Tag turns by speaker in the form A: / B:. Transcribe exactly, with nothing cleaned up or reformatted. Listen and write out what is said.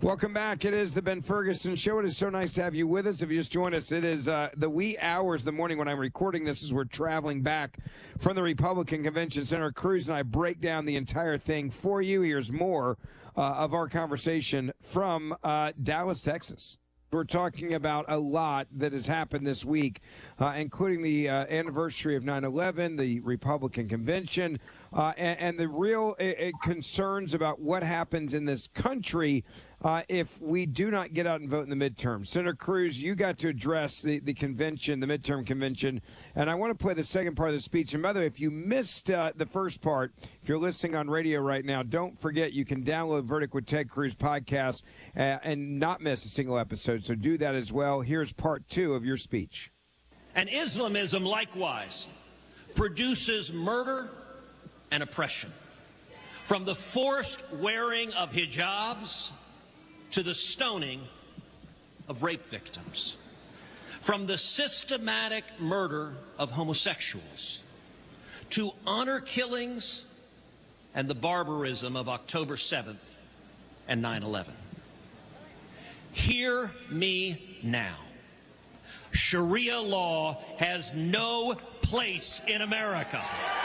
A: Welcome back. It is the Ben Ferguson Show. It is so nice to have you with us. If you just joined us, it is uh, the wee hours of the morning when I'm recording this as we're traveling back from the Republican Convention Center. Cruz and I break down the entire thing for you. Here's more uh, of our conversation from uh, Dallas, Texas. We're talking about a lot that has happened this week, uh, including the uh, anniversary of nine eleven, the Republican convention, uh, and, and the real uh, concerns about what happens in this country uh, if we do not get out and vote in the midterm. Senator Cruz, you got to address the, the convention, the midterm convention, and I want to play the second part of the speech. And by the way, if you missed uh, the first part, if you're listening on radio right now, don't forget you can download Verdict with Ted Cruz podcast uh, and not miss a single episode. So do that as well. Here's part two of your speech.
B: And Islamism, likewise, produces murder and oppression. From the forced wearing of hijabs to the stoning of rape victims. From the systematic murder of homosexuals to honor killings and the barbarism of October seventh and nine eleven. Hear me now. Sharia law has no place in America.